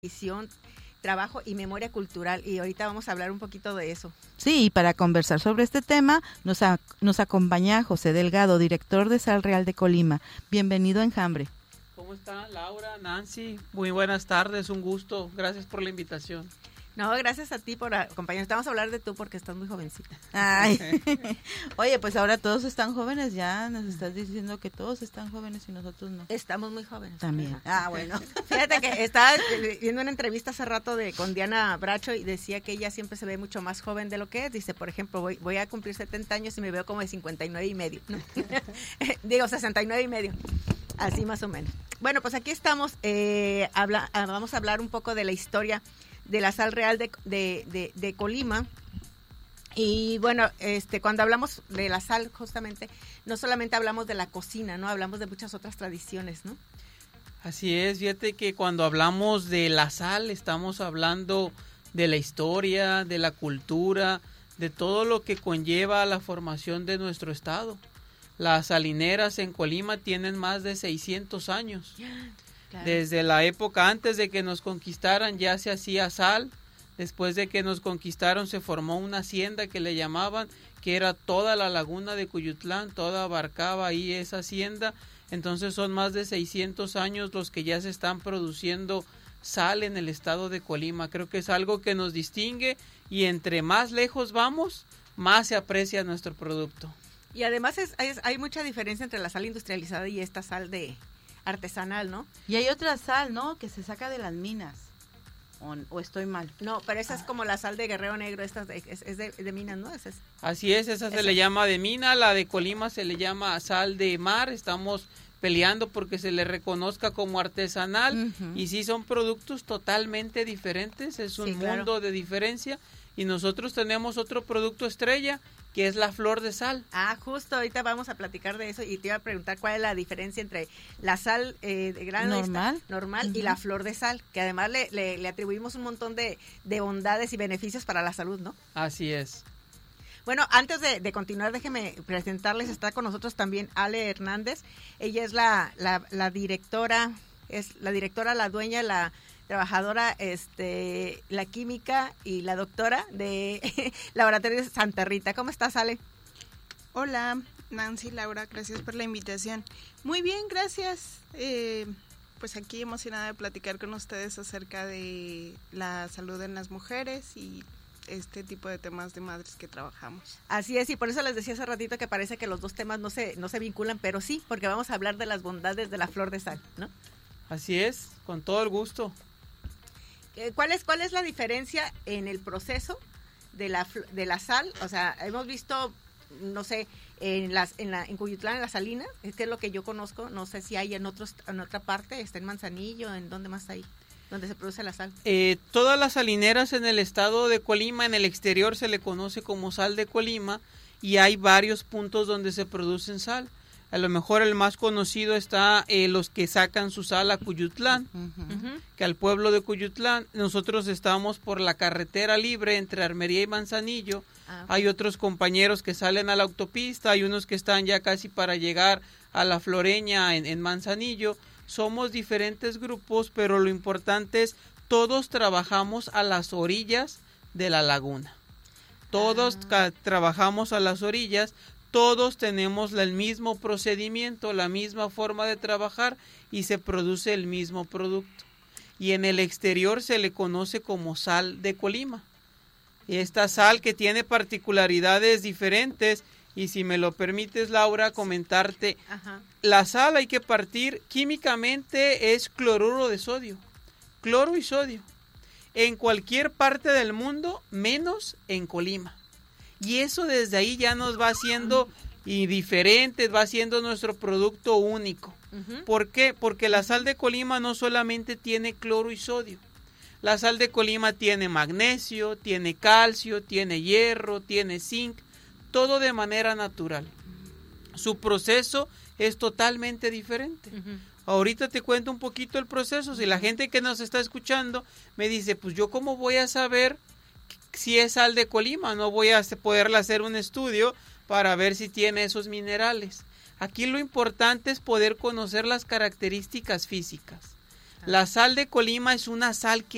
Visión, trabajo y memoria cultural, y ahorita vamos a hablar un poquito de eso. Sí, y para conversar sobre este tema nos acompaña José Delgado, director de Sal Real de Colima. Bienvenido a Enjambre. ¿Cómo están, Laura, Nancy? Muy buenas tardes, un gusto. Gracias por la invitación. No, gracias a ti por acompañarnos. Te vamos a hablar de tú porque estás muy jovencita. Ay. Oye, pues ahora todos están jóvenes, ya nos estás diciendo que todos están jóvenes y nosotros no. Estamos muy jóvenes. También. Ah, bueno. Fíjate que estaba viendo una entrevista hace rato con Diana Bracho y decía que ella siempre se ve mucho más joven de lo que es. Dice, por ejemplo, voy a cumplir 70 años y me veo como de 59 y medio, ¿no? Digo, 69 y medio. Así más o menos. Bueno, pues aquí estamos. Vamos a hablar un poco de la historia de la Sal Real de Colima. Y bueno, cuando hablamos de la sal, justamente, no solamente hablamos de la cocina, ¿no? Hablamos de muchas otras tradiciones, ¿no? Así es, fíjate que cuando hablamos de la sal, estamos hablando de la historia, de la cultura, de todo lo que conlleva la formación de nuestro estado. Las salineras en Colima tienen más de 600 años. Claro. Desde la época antes de que nos conquistaran ya se hacía sal. Después de que nos conquistaron se formó una hacienda que le llamaban, que era toda la laguna de Cuyutlán, toda abarcaba ahí esa hacienda. Entonces son más de 600 años los que ya se están produciendo sal en el estado de Colima. Creo que es algo que nos distingue y entre más lejos vamos, más se aprecia nuestro producto. Y además hay mucha diferencia entre la sal industrializada y esta sal artesanal, ¿no? Y hay otra sal, ¿no? Que se saca de las minas. ¿O estoy mal? No, pero esa es como la sal de Guerrero Negro, esta es de minas, ¿no? Así es, esa se le llama de mina, la de Colima se le llama sal de mar. Estamos peleando porque se le reconozca como artesanal. Y sí son productos totalmente diferentes, es un mundo de diferencia. Y nosotros tenemos otro producto estrella, que es la flor de sal. Ah, justo, ahorita vamos a platicar de eso y te iba a preguntar cuál es la diferencia entre la sal de grano normal y la flor de sal, que además le atribuimos un montón de bondades y beneficios para la salud, ¿no? Así es. Bueno, antes de continuar, déjenme presentarles, está con nosotros también Ale Hernández. Ella es la directora, la dueña, la trabajadora, la química y la doctora de Laboratorio de Santa Rita. ¿Cómo estás, Ale? Hola, Nancy, Laura, gracias por la invitación. Muy bien, gracias. Pues aquí emocionada de platicar con ustedes acerca de la salud en las mujeres y este tipo de temas de madres que trabajamos. Así es, y por eso les decía hace ratito que parece que los dos temas no se vinculan, pero sí, porque vamos a hablar de las bondades de la flor de sal, ¿no? Así es, con todo el gusto. ¿Cuál es la diferencia en el proceso de la sal? O sea, hemos visto, no sé, en Cuyutlán, en las salinas, que es lo que yo conozco, no sé si hay en otra parte, está en Manzanillo, ¿en dónde más hay? ¿Dónde se produce la sal? Todas las salineras en el estado de Colima, en el exterior se le conoce como sal de Colima y hay varios puntos donde se producen sal. A lo mejor el más conocido está los que sacan su sal a Cuyutlán, que al pueblo de Cuyutlán. Nosotros estamos por la carretera libre entre Armería y Manzanillo. Hay otros compañeros que salen a la autopista, hay unos que están ya casi para llegar a la Floreña en Manzanillo. Somos diferentes grupos, pero lo importante es todos trabajamos a las orillas de la laguna. Todos trabajamos a las orillas. Todos tenemos el mismo procedimiento, la misma forma de trabajar y se produce el mismo producto. Y en el exterior se le conoce como sal de Colima. Esta sal que tiene particularidades diferentes y si me lo permites, Laura, comentarte. La sal hay que partir, químicamente es cloruro de sodio, cloro y sodio. En cualquier parte del mundo, menos en Colima. Y eso desde ahí ya nos va haciendo diferentes, va haciendo nuestro producto único. ¿Por qué? Porque la sal de Colima no solamente tiene cloro y sodio. La sal de Colima tiene magnesio, tiene calcio, tiene hierro, tiene zinc, todo de manera natural. Su proceso es totalmente diferente. Ahorita te cuento un poquito el proceso. Si la gente que nos está escuchando me dice, pues yo cómo voy a saber si es sal de Colima, no voy a poderle hacer un estudio para ver si tiene esos minerales. Aquí lo importante es poder conocer las características físicas. La sal de Colima es una sal que